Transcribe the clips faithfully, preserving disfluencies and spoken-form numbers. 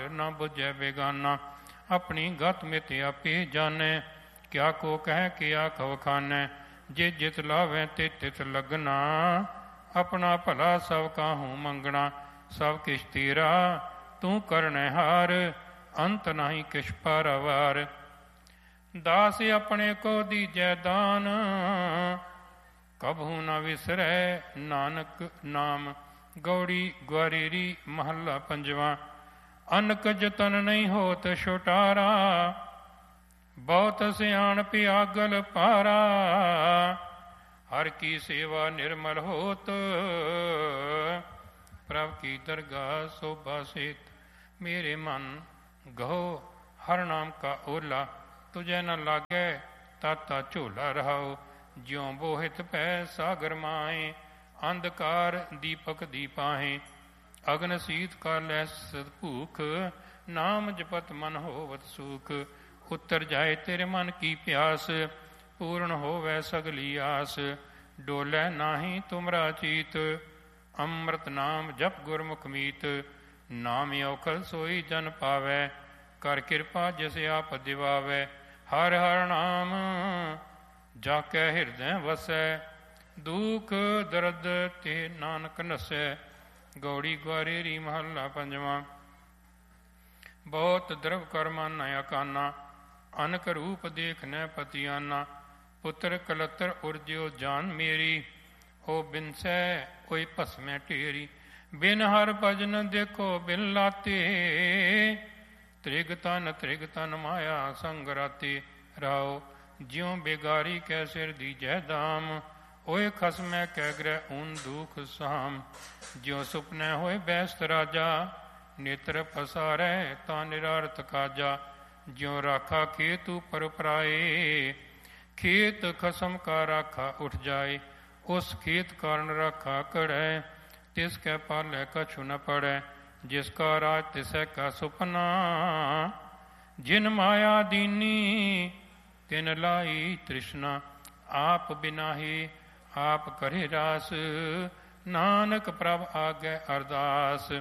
ਨਾ ਬੁਝੈ ਬੇਗਾਨਾ। ਆਪਣੀ ਗਤ ਮਿਤ ਆਪੇ ਜਾਣੈ, ਕਿਆ ਕੋ ਕਹਿ ਕਿਆ ਖਵ ਖਾਨੈ। ਜੇ ਜਿਤ ਲਾਵੈ ਤੇ ਤਿਤ ਲਗਨਾ, ਆਪਣਾ ਭਲਾ ਸਭ ਕਾਹੂ ਮੰਗਣਾ। ਸਭ ਕਿਛ ਤੇਰਾ ਤੂੰ ਕਰਨੈ ਹਾਰ, ਅੰਤ ਨਾਹੀ ਕਿਛ ਪਾਰਾਵਾਰ। ਦਾਸ ਆਪਣੇ ਕੋ ਦੀਜੈ ਦਾਨ, ਕਬਹੂ ਨ ਵਿਸਰੈ ਨਾਨਕ ਨਾਮ। ਗੌੜੀ ਗੁਆਰੇਰੀ ਮਹੱਲਾ ਪੰਜਵਾਂ। ਅਨਕ ਜਤਨ ਨਹੀਂ ਹੋਤ ਛੁਟਾਰਾ, ਬਹੁਤ ਸਿਆਣ ਪਿਆਗਲ ਪਾਰਾ। ਹਰ ਕੀ ਸੇਵਾ ਨਿਰਮਲ ਹੋਤ, ਪ੍ਰਭ ਕੀ ਦਰਗਾਹ ਸੋਭਾ ਸੇਤ। ਮੇਰੇ ਮਨ ਗਹੋ ਹਰ ਨਾਮ ਕਾ ਓਲਾ, ਤੁਝੈ ਨ ਲਾਗੈ ਤਾਤਾ ਝੋਲਾ ਰਹਾਓ। ਜਿਉ ਬੋਹਿਤ ਪੈ ਸਾਗਰ ਮਾਹੇ, ਅੰਧਕਾਰ ਦੀਪਕ ਦੀਪਾਹੇ। ਅਗਨ ਸੀਤ ਕਾਲੈ ਸਦ ਭੂਖ, ਨਾਮ ਜਪਤ ਮਨ ਹੋਵਤ ਸੂਖ। ਉਤਰ ਜਾਏ ਤੇਰੇ ਮਨ ਕੀ ਪਿਆਸ, ਪੂਰਨ ਹੋਵੈ ਸਗਲੀ ਆਸ। ਡੋਲੈ ਨਾਹੀ ਤੁਮਰਾ ਚੀਤ, ਅੰਮ੍ਰਿਤ ਨਾਮ ਜਪ ਗੁਰਮੁਖ ਮੀਤ। ਨਾਮ ਔਖਦ ਸੋਈ ਜਨ ਪਾਵੈ, ਕਰ ਕਿਰਪਾ ਜਿਸ ਆਪ ਦਿਵਾਵੈ। ਹਰ ਹਰ ਨਾਮ ਜਾ ਕੇ ਹਿਰਦੈ ਵਸੈ, ਦੁਖ ਦਰਦ ਤੇ ਨਾਨਕ ਨਸੈ। ਗੌੜੀ ਗੁਆਰੇਰੀ ਮਹੱਲਾ ਪੰਜਵਾਂ। ਬਹੁਤ ਦਰਵ ਕਰਮਾ ਨ ਅਕਾਨਾ, ਅਨਕ ਰੂਪ ਦੇਖਨੈ ਪਤੀਆਨਾ। ਪੁੱਤਰ ਕਲਤਰ ਉਰਜਿਓ ਜਾਨ ਮੇਰੀ, ਉਹ ਬਿਨਸੈ ਕੋਈ ਭਸਮੈ ਢੇਰੀ। ਬਿਨ ਹਰ ਭਜਨ ਦੇਖੋ ਬਿਨ ਲਾਤੇ, ਤ੍ਰਿਗ ਤਨ ਤ੍ਰਿਗ ਤਨ ਮਾਇਆ ਸੰਗ ਰਾਤੇ। ਰਾਓ ਜਿਉ ਬੇਗਾਰੀ ਕੈ ਸਿਰ ਦੀਜੈ ਦਾਮ, ਓਏ ਖਸਮੈ ਕੈ ਗ੍ਰਹਿ ਊਨ ਦੁਖ ਸਾਮ। ਜਿਉ ਸੁਪਨੈ ਹੋਏ ਬੈਸਤ ਰਾਜਾ, ਨੇਤਰ ਪਸਾਰੈ ਤਾਂ ਨਿਰਾਰਥ ਕਾਜਾ। ਜਿਉ ਰਾਖਾ ਖੇਤ ਉਪਰ ਉਪਰਾਏ, ਖੇਤ ਖਸਮ ਕਾ ਰਾਖਾ ਉਠ ਜਾਏ। ਉਸ ਖੇਤ ਕਾਰਨ ਰਾਖਾ ਕੜੈ, ਤਿਸ ਕੈ ਪਾਲੈ ਕਛੁ ਨ ਪੜੈ। ਜਿਸ ਕਾ ਰਾਜ ਤਿਸੈ ਕਾ ਸੁਪਨਾ, ਜਿਨ ਮਾਇਆ ਦੀਨੀ ਤਿਨ ਲਾਈ ਤ੍ਰਿਸ਼ਨਾ। ਆਪ ਬਿਨਾਹੀ ਆਪ ਕਰੇ ਰਾਸ, ਨਾਨਕ ਪ੍ਰਭ ਆਗੈ ਅਰਦਾਸ।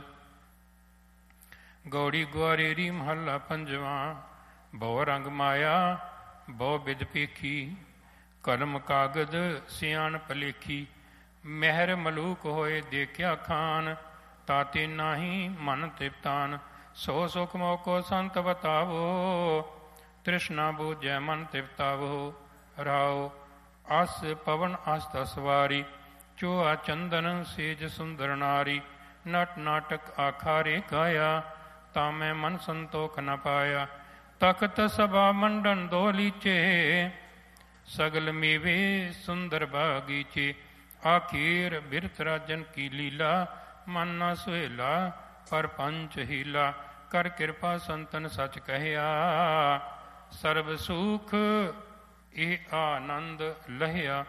ਗੌੜੀ ਗੁਆਰੇਰੀ ਮਹੱਲਾ ਪੰਜਵਾਂ। ਬਹੁ ਰੰਗ ਮਾਇਆ ਬਹੁ ਬਿਦ ਪੇਖੀ, ਕਲਮ ਕਾਗਦ ਸਿਆਣਪ ਲੇਖੀ। ਮਹਿਰ ਮਲੂਕ ਹੋਏ ਦੇਖਿਆ ਖਾਨ, ਤਾਤੇ ਨਾਹੀ ਮਨ ਤ੍ਰਿਪਤਾਨ। ਸੋ ਸੁਖ ਮੋਕੋ ਸੰਤ ਬਤਾਵੋ, ਤ੍ਰਿਸ਼ਨਾ ਬੂਝੈ ਮਨ ਤ੍ਰਿਪਤਾਵੋ। ਰਾਓ ਅਸ ਪਵਨ ਅਸਤ ਸਵਾਰੀ, ਚੋਆ ਚੰਦਨ ਸੇਜ ਸੁੰਦਰ ਨਾਰੀ। ਨਟ ਨਾਟਕ ਆਖਾਰੇ ਗਾਇਆ, ਤਾਂ ਮੈਂ ਮਨ ਸੰਤੋਖ ਨ ਪਾਇਆ। ਤਖਤ ਸਭਾ ਮੰਡਨ ਦੋ ਲੀਚੇ, ਸਗਲ ਮੇਵੇ ਸੁੰਦਰ ਬਾਗੀਚੇ। ਆਖੀਰ ਬਿਰਥ ਰਾਜਨ ਕੀ ਲੀਲਾ, ਮਨ ਨ ਸੁਹੇਲਾ ਪਰ ਪੰਚ ਹੀਲਾ। ਕਰ ਕਿਰਪਾ ਸੰਤਨ ਸਚ ਕਹਿਆ, ਸਰਬ ਸੁਖ ਇਹ ਆਨੰਦ ਲਹਿਆ।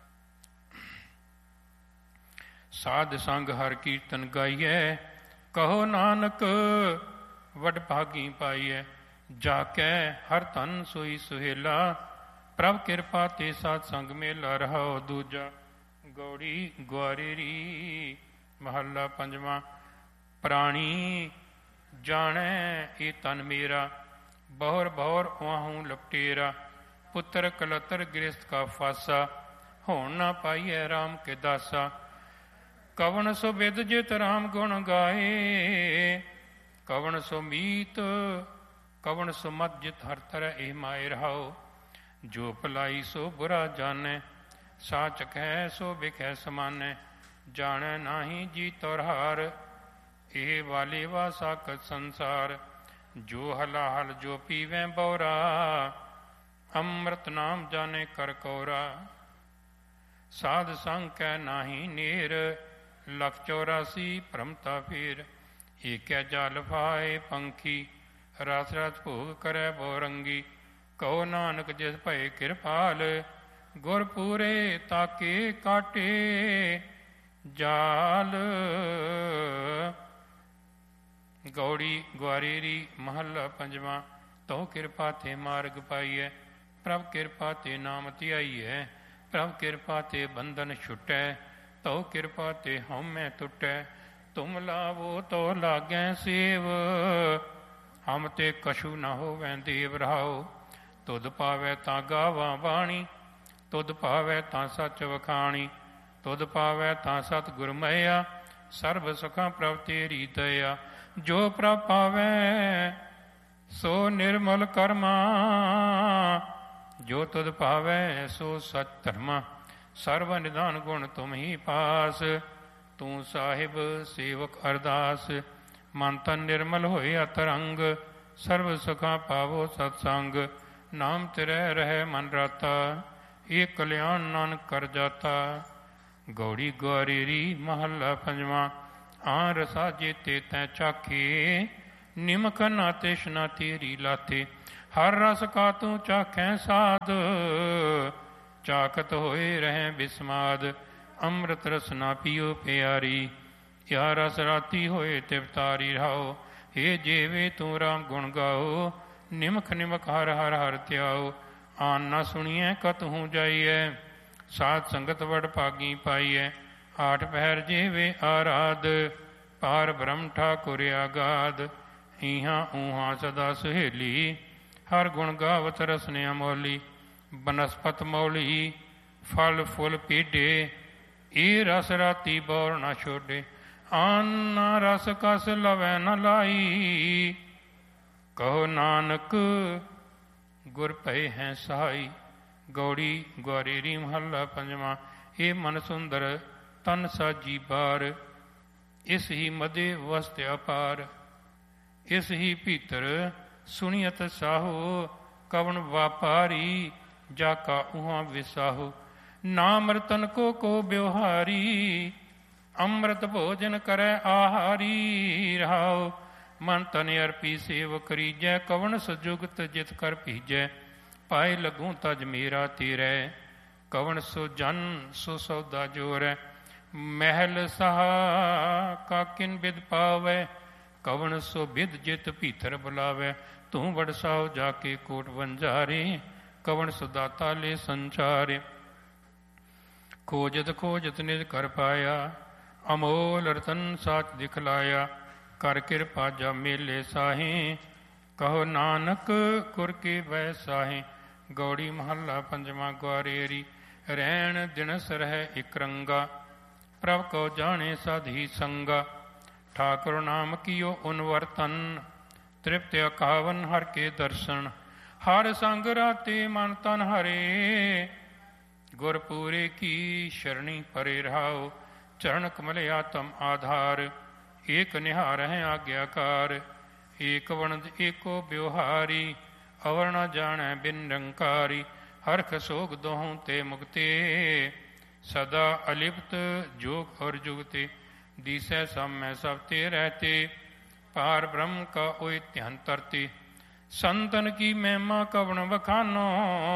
ਸਾਧ ਸੰਗ ਹਰ ਕੀਰਤਨ ਗਾਈਐ, ਕਹੋ ਨਾਨਕ ਵਡ ਭਾਗੀ ਪਾਈਐ। ਜਾ ਕੇ ਹਰ ਧਨ ਸੋਈ ਸੁਹੇਲਾ, ਪ੍ਰਭ ਕਿਰਪਾ ਤੇ ਸਾਧ ਸੰਗ ਮੇਲਾ ਰਹਾਓ ਦੂਜਾ। ਗੌੜੀ ਗੁਆਰੇਰੀ ਮਹੱਲਾ ਪੰਜਵਾਂ। ਪ੍ਰਾਣੀ ਜਾਣੈ ਇਹ ਤਨ ਮੇਰਾ, ਬਹੁਰ ਬਹੁਰ ਵਾਹੂੰ ਲਪਟੇਰਾ। ਪੁੱਤਰ ਕਲਤਰ ਗ੍ਰਸਤ ਕਾ ਫਾਸਾ, ਹੋਣ ਨਾ ਪਾਈਐ ਰਾਮ ਕੇ ਦਾਸਾ। ਕਵਣ ਸੋ ਬਿਦ ਜਿਤ ਰਾਮ ਗੁਣ ਗਾਏ, ਕਵਣ ਸੋ ਮੀਤ ਕਵਣ ਸੋ ਮਤ ਜਿਤ ਹਰ ਤਰੈ ਇਹ ਮਾਏ ਰਹਾਓ। ਜੋ ਭਲਾਈ ਸੋ ਬੁਰਾ ਜਾਣੈ, ਸਾਚਕ ਹੈ ਸੋ ਬਿਖੈ ਸਮਾਨੈ। ਜਾਣੈ ਨਾਹੀ ਜੀ ਤੁਰ ਹਾਰ, ਇਹ ਵਾਲੇ ਵਾ ਸਾਕਤ ਸੰਸਾਰ। ਜੋ ਹਲਾ ਹਲ ਜੋ ਪੀਵੈ ਬੌਰਾ, ਅੰਮ੍ਰਿਤ ਨਾਮ ਜਾਣੇ ਕਰ ਕੌਰਾ। ਸਾਧ ਸੰਗ ਕੈ ਨਾਹੀ ਨੇਰ, ਲਖ ਚੌਰਾਸੀ ਭ੍ਰਮਤਾ ਫੇਰ। ਏਕੈ ਜਲ ਫਾਏ ਪੰਖੀ, ਰਸ ਰਸ ਭੋਗ ਕਰੈ ਬੋਰੰਗੀ। ਕਹੋ ਨਾਨਕ ਜਿਸ ਭਏ ਕਿਰਪਾਲ, ਗੁਰ ਪੂਰੇ ਤਾਕੇ ਕਾਟੇ ਜਾਲ। ਗੌੜੀ ਗੁਆਰੇਰੀ ਮਹੱਲਾ ਪੰਜਵਾਂ। ਤੋ ਕਿਰਪਾ ਤੇ ਮਾਰਗ ਪਾਈਐ, ਪ੍ਰਭ ਕਿਰਪਾ ਤੇ ਨਾਮ ਧਿਆਈਐ। ਪ੍ਰਭ ਕਿਰਪਾ ਤੇ ਬੰਧਨ ਛੁਟੈ, ਤਉ ਕਿਰਪਾ ਤੇ ਹਉਮੈ ਟੁਟੈ। ਤੁਮ ਲਾਵੋ ਤੋ ਲਾਗੈ ਸੇਵ, ਹਮ ਤੇ ਕਛੂ ਨ ਹੋਵੈ ਦੇਵ ਰਹਾਉ। ਤੁਧ ਪਾਵੈ ਤਾਂ ਗਾਵਾਂ ਬਾਣੀ, ਤੁਧ ਪਾਵੈ ਤਾਂ ਸੱਚ ਵਖਾਣੀ, ਤੁਧ ਪਾਵੈ ਤਾਂ ਸਤ ਗੁਰ ਮਇਆ, ਸਰਬ ਸੁਖਾਂ ਪ੍ਰਭ ਤੇਰੀ ਦਇਆ। ਜੋ ਪ੍ਰਭ ਪਾਵੈ ਸੋ ਨਿਰਮਲ ਕਰਮਾ, ਜੋ ਤੁਧ ਪਾਵੈ ਸੋ ਸਚ ਧਰਮਾ। ਸਰਬ ਨਿਧਾਨ ਗੁਣ ਤੁਮ ਹੀ ਪਾਸ, ਤੂੰ ਸਾਹਿਬ ਸੇਵਕ ਅਰਦਾਸ। ਮਨ ਤਨ ਨਿਰਮਲ ਹੋਏ ਅਤਰੰਗ, ਸਰਬ ਸੁਖਾਂ ਪਾਵੋ ਸਤਸੰਗ। ਨਾਮ ਤੇਰੇ ਰਹਿ ਮਨ ਰਾਤਾ, ਇਹ ਕਲਿਆਣ ਨਾਨਕ ਕਰ ਜਾਤਾ। ਗੌੜੀ ਗੁਆਰੇਰੀ ਮਹੱਲਾ ਪੰਜਵਾਂ। ਆ ਰਸਾ ਜੇਤੇ ਤੈ ਚਾਖੇ, ਨਿਮਕ ਨਾ ਤ੍ਰਿਸ਼ਨਾ ਤੇਰੀ ਲਾਤੇ। ਹਰ ਰਸ ਕਾ ਤੂੰ ਚਾਖੈ ਸਾਧ, ਚਾਖਤ ਹੋਏ ਰਹਿ ਬਿਸਮਾਦ। ਅੰਮ੍ਰਿਤ ਰਸ ਨਾ ਪੀਓ ਪਿਆਰੀ, ਯਾ ਰਸ ਰਾਤੀ ਹੋਏ ਤਿਵਤਾਰੀ ਰਹਾਓ। ਹੇ ਜੀਵੇ ਤੂੰ ਰਾਮ ਗੁਣ ਗਾਓ, ਨਿਮਖ ਨਿਮਖ ਹਰ ਹਰ ਹਰ ਧਿਆਓ। ਆਨ ਨਾ ਸੁਣੀਐ ਕਤਹੂ ਜਾਈਐ, ਸਾਧ ਸੰਗਤ ਵਡ ਭਾਗੀ ਪਾਈਐ। ਆਠ ਪਹਿਰ ਜੀਵੇ ਆਰਾਧ, ਪਾਰ ਬ੍ਰਹਮ ਠਾਕੁਰ ਆਗਾਦ। ਇਹਾਂ ਊਹਾਂ ਸਦਾ ਸੁਹੇਲੀ, ਹਰ ਗੁਣ ਗਾਵਤ ਰਸਨੇ ਅਮੋਲੀ। ਬਨਸਪਤ ਮੌਲੀ ਫਲ ਫੁੱਲ ਪੀਡੇ, ਇਹ ਰਸ ਰਾਤੀ ਬੌਰ ਨਾ ਛੋਡੇ। ਆਨ ਨਾ ਰਸ ਕਸ ਲਵੈ ਨ ਲਾਈ, ਕਹੋ ਨਾਨਕ ਗੁਰ ਪਏ ਹੈ ਸਹਾਈ। ਗੌੜੀ ਗੁਆਰੇਰੀ ਮਹੱਲਾ ਪੰਜਵਾਂ। ਇਹ ਮਨ ਸੁੰਦਰ ਤਨ ਸਾਜੀ ਬਾਰ, ਇਸ ਹੀ ਮਦੇ ਵਸਤ ਅਪਾਰ। ਇਸ ਹੀ ਭੀਤਰ ਸੁਣੀਅਤ ਸਾਹੋ, ਕਵਣ ਵਾਪਾਰੀ ਜਾ ਕਾ ਉਹਾਂ ਵਿਸਾਹੋ। ਨਾਮ ਰਤਨ ਕੋ ਕੋ ਬਿਵਹਾਰੀ, ਅੰਮ੍ਰਿਤ ਭੋਜਨ ਕਰੈ ਆਹਾਰੀ ਰਹਾਉ। ਮਨ ਤਨ ਅਰਪੀ ਸੇਵ ਕਰੀਜੈ, ਕਵਣ ਸਜੁਗਤ ਜਿਤ ਕਰ ਭੀਜੈ। ਪਾਏ ਲਗੂ ਤਜ ਮੇਰਾ ਤੇਰੈ, ਕਵਣ ਸੋ ਜਨ ਸੋ ਸੌਦਾ ਜੋਰੈ। ਮਹਿਲ ਸਹਾ ਕਾ ਕਿਨ ਬਿਦ ਪਾਵੈ, ਕਵਣ ਸੋ ਬਿਦ ਜਿਤ ਭੀਤਰ ਬੁਲਾਵੈ। ਤੂੰ ਵਡਸਾਓ ਜਾ ਕੇ ਕੋਟ ਵੰਜਾਰੇ, ਕਵਣ ਸੋ ਦਾਤਾ ਲੈ ਸੰਚਾਰੇ। ਖੋਜਤ ਖੋਜਤ ਨਿਜ ਕਰ ਪਾਇਆ, ਅਮੋਲ ਰਤਨ ਸਾਚ ਦਿਖਲਾਇਆ। ਕਰ ਕਿਰਪਾ ਜਾ ਮੇਲੇ ਸਾਹੇ, ਕਹੋ ਨਾਨਕ ਗੁਰ ਕੀ ਬੈ ਸਾਹੇ। ਗੌੜੀ ਮਹੱਲਾ ਪੰਜਵਾਂ। ਗੁਆਰੇਰੀ ਰਹਿਣ ਦਿਨਸ ਰਹਿ ਇਕ ਰੰਗਾ, ਪ੍ਰਭ ਕੋ ਜਾਣੇ ਸਾਧੀ ਸੰਗਾ। ਠਾਕੁਰ ਨਾਮ ਕੀਓ ਉਨਵਰਤਨ, ਤ੍ਰਿਪਤ ਅਕਾਵਨ ਹਰ ਕੇ ਦਰਸ਼ਨ। ਹਰ ਸੰਗ ਰਾਤੇ ਮਨ ਤਨ ਹਰੇ, ਗੁਰ ਪੂਰੇ ਕੀ ਸ਼ਰਣੀ ਪਰੇ ਰਹਾਓ। ਚਰਨ ਕਮਲ ਆਤਮ ਆਧਾਰ, ਏਕ ਨਿਹਾਰ ਹੈ ਆਗਿਆਕਾਰ। ਏਕ ਵਣਜ ਏਕੋ ਬਿਵਹਾਰੀ, ਅਵਰ ਨ ਜਾਣੈ ਬਿਨ ਨਿਰੰਕਾਰੀ। ਹਰਖ ਸੋਗ ਦੋਹੋਂ ਤੇ ਮੁਕਤੇ, ਸਦਾ ਅਲਿਪਤ ਜੋਗ ਔਰ ਜੁਗਤੇ। ਦੀਸੈ ਸਭ ਮੈਂ ਸਭ ਤੇ ਰਹਤੇ, ਪਾਰ ਬ੍ਰਹਮ ਕਾ ਓਇ ਧਿਆਨ ਤਰਤੇ। ਸੰਤਨ ਕੀ ਮਹਿਮਾ ਕਵਣ ਵਖਾਨੋ,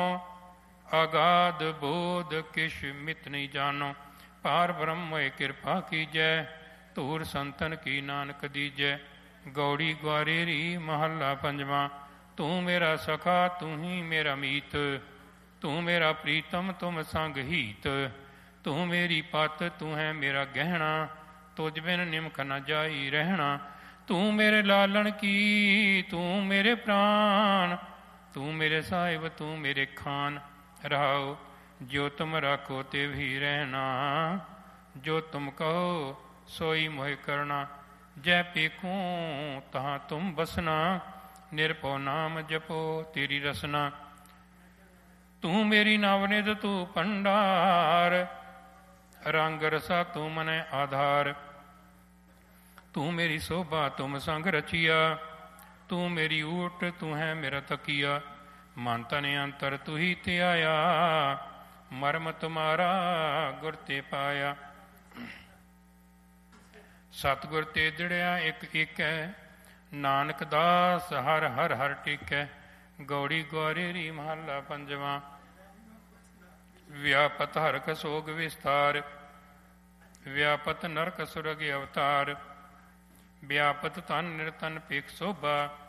ਆਗਾਦ ਬੋਧ ਕਿਛ ਮਿਤ ਨਹੀਂ ਜਾਨੋ। ਪਾਰ ਬ੍ਰਹਮ ਹੋਏ ਕਿਰਪਾ ਕੀਜੈ, ਧੂਰ ਸੰਤਨ ਕੀ ਨਾਨਕ ਦੀਜੈ। ਗੌੜੀ ਗੁਆਰੇਰੀ ਮਹੱਲਾ ਪੰਜਵਾਂ। ਤੂੰ ਮੇਰਾ ਸਖਾ ਤੂੰ ਹੀ ਮੇਰਾ ਮੀਤ, ਤੂੰ ਮੇਰਾ ਪ੍ਰੀਤਮ ਤੁਮ ਸੰਗ ਹੀਤ। ਤੂੰ ਮੇਰੀ ਪਤ ਤੂੰ ਹੈ ਮੇਰਾ ਗਹਿਣਾ, ਤੁਝ ਬਿਨ ਨਿਮਕ ਨ ਜਾਈ ਰਹਿਣਾ। ਤੂੰ ਮੇਰੇ ਲਾਲਣ ਕੀ ਤੂੰ ਮੇਰੇ ਪ੍ਰਾਣ, ਤੂੰ ਮੇਰੇ ਸਾਹਿਬ ਤੂੰ ਮੇਰੇ ਖਾਨ ਰਹਾਓ। ਜੋ ਤੁਮ ਰਾਖੋ ਤੇ ਵੀ ਰਹਿਣਾ, ਜੋ ਤੁਮ ਕਹੋ ਸੋਈ ਮੋਹਿ ਕਰਨਾ। ਜੈ ਪੇਖੂੰ ਤਹਾਂ ਤੁਮ ਬਸਨਾ, ਨਿਰਭਉ ਨਾਮ ਜਪੋ ਤੇਰੀ ਰਸਨਾ। ਤੂੰ ਮੇਰੀ ਨਵਨਿਧ ਤੂੰ ਭੰਡਾਰ, ਰੰਗ ਰਸਾ ਤੂੰ ਮਨੈ ਆਧਾਰ। ਤੂੰ ਮੇਰੀ ਸੋਭਾ ਤੁਮ ਸੰਗ ਰਚੀਆ, ਤੂੰ ਮੇਰੀ ਊਟ ਤੂੰ ਹੈ ਮੇਰਾ ਤਕੀਆ। ਮਨ ਤਨ ਅੰਤਰ ਤੂੰ ਹੀ ਤੇ ਆਇਆ, ਮਰਮ ਤੁਮਾਰਾ ਗੁਰ ਤੇ ਪਾਇਆ। ਸਤਿਗੁਰ ਤੇ ਜੜਿਆ ਇੱਕ ਇੱਕ ਹੈ, ਨਾਨਕ ਦਾਸ ਹਰ ਹਰ ਹਰ ਟਿਕੈ। ਗੌੜੀ ਗੁਆਰੇਰੀ ਮਹੱਲਾ ਪੰਜਵਾਂ। ਵਿਆਪਤ ਹਰਖ ਸੋਗ ਵਿਸਤਾਰ, ਵਿਆਪਤ ਨਰਕ ਸੁਰਗ ਅਵਤਾਰ। ਵਿਆਪਤ ਤਨ ਨਿਰਤਨ ਪੇਖ ਸੋਭਾ,